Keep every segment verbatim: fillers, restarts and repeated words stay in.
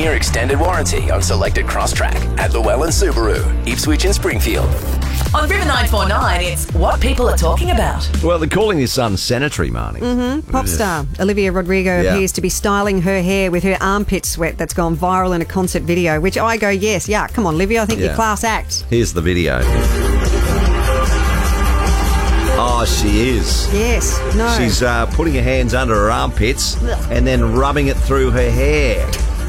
ten-year extended warranty on selected Crosstrack at Llewellyn Subaru, Ipswich and Springfield. On River nine four nine, it's what people are talking about. Well, they're calling this unsanitary, Marnie. Mm-hmm. Pop star Olivia Rodrigo Yeah. appears to be styling her hair with her armpit sweat that's gone viral in a concert video, which I go, yes, yeah, come on, Olivia, I think Yeah. you're class act. Here's the video. Oh, she is. Yes, no. She's uh, putting her hands under her armpits and then rubbing it through her hair.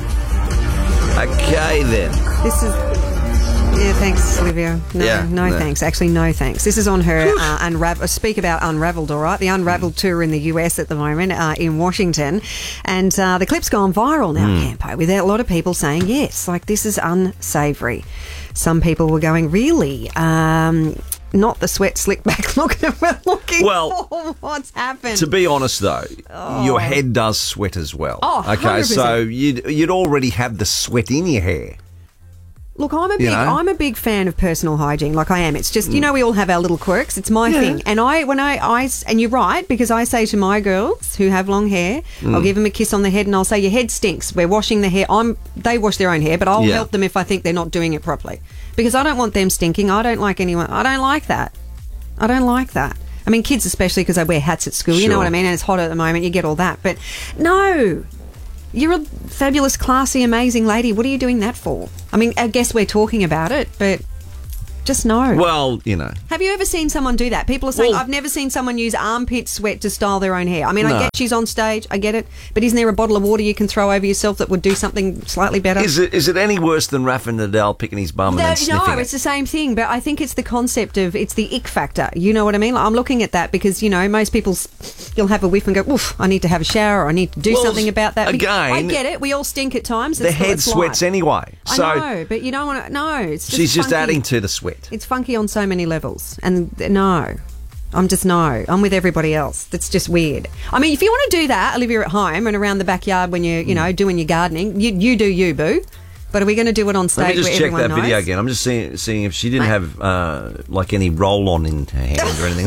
Okay, then. This is... Yeah, thanks, Olivia. No, Yeah, no, no. thanks. Actually, no thanks. This is on her uh, Unravel. Speak about Unraveled, all right? The Unraveled tour in the U S at the moment, uh, in Washington. And uh, the clip's gone viral now, Mm. Campo, with a lot of people saying, yes, like, this is unsavoury. Some people were going, really? Um... Not the sweat slick back look that we're looking Well, for. What's happened? To be honest, though, your head does sweat as well. Oh, okay, one hundred percent. so you'd, you'd already have the sweat in your hair. Look, I'm a big, You know? I'm a big fan of personal hygiene. Like I am. It's just, you know, we all have our little quirks. It's my Yeah. thing. And I, when I, I, and you're right, because I say to my girls who have long hair, I'll give them a kiss on the head and I'll say, your head stinks. We're washing the hair. I'm, they wash their own hair, but I'll Yeah. help them if I think they're not doing it properly. Because I don't want them stinking. I don't like anyone. I don't like that. I don't like that. I mean, kids especially because they wear hats at school. You know Sure. what I mean? And it's hot at the moment. You get all that. But no. You're a fabulous, classy, amazing lady. What are you doing that for? I mean, I guess we're talking about it, but just no. Well, you know. Have you ever seen someone do that? People are saying, Well- I've never seen someone use armpit sweat to style their own hair. I mean, No. I get she's on stage. I get it. But isn't there a bottle of water you can throw over yourself that would do something slightly better? Is it is it any worse than Rafa Nadal picking his bum and No, then sniffing no, it? it's the same thing, but I think it's the concept of, it's the ick factor. You know what I mean? Like, I'm looking at that because, you know, most people, you'll have a whiff and go, oof, I need to have a shower, or I need to do Well, something about that. again, I get it. We all stink at times. the It's head it's sweats life. anyway. So I know, but you don't want to, no. It's just she's just funky. adding to the sweat. It's funky on so many levels. And no, I'm just no. I'm with everybody else. That's just weird. I mean, if you want to do that, Olivia, at home and around the backyard when you're, you know, doing your gardening, you, you do you, boo. But are we going to do it on stage Let me just where check everyone that knows? video again. I'm just seeing seeing if she didn't Mate. have uh, like any roll on in her hand or anything.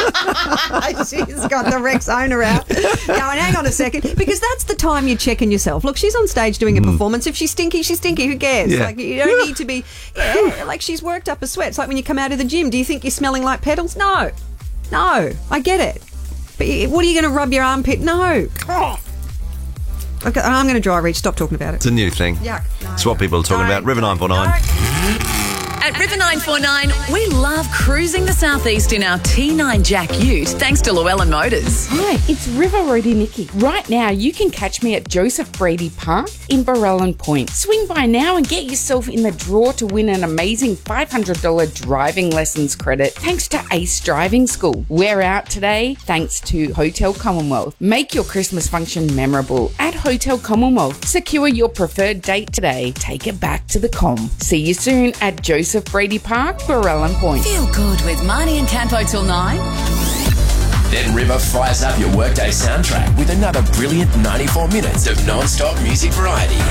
She's got the Rex owner out. Now, and hang on a second, because that's the time you're checking yourself. Look, she's on stage doing a performance. If she's stinky, she's stinky. Who cares? Yeah. Like, you don't need to be, yeah, like she's worked up a sweat. It's like when you come out of the gym. Do you think you're smelling like petals? No. No. I get it. But y- what are you going to rub your armpit? No. Okay, I'm going to dry reach. Stop talking about it. It's a new thing. Yuck. No. It's what people are talking Don't. about. River nine four nine. At River nine four nine, we love cruising the southeast in our T nine Jack Ute, thanks to Llewellyn Motors. Hi, it's River Roadie Nikki. Right now, you can catch me at Joseph Brady Park in Barellan Point. Swing by now and get yourself in the draw to win an amazing five hundred dollars driving lessons credit thanks to Ace Driving School. We're out today thanks to Hotel Commonwealth. Make your Christmas function memorable at Hotel Commonwealth. Secure your preferred date today. Take it back to the com. See you soon at Joseph Brady Park, Barellan Point. Feel good with Marnie and Campo till nine. Then River fires up your workday soundtrack with another brilliant ninety-four minutes of non-stop music variety.